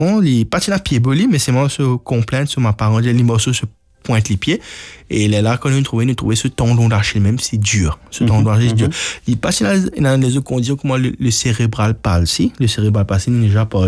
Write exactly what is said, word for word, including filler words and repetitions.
Bon, il patine à pied boli, mais c'est moi se complaindre sur ma parole, les morceaux se pointent les pieds. Et il est là, quand nous trouvons, nous trouvons ce tendon d'Achille même, c'est dur. Ce tendon d'Achille, c'est dur. Il passe dans les autres qu'on dit comment le, le cérébral palsy. Le cérébral palsy, déjà par